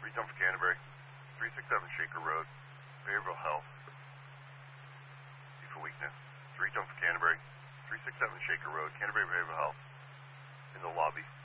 310 for Canterbury, 367 Shaker Road, Behavioral Health. For weakness. 310 for Canterbury, 367 Shaker Road, Canterbury Behavioral Health. In the lobby.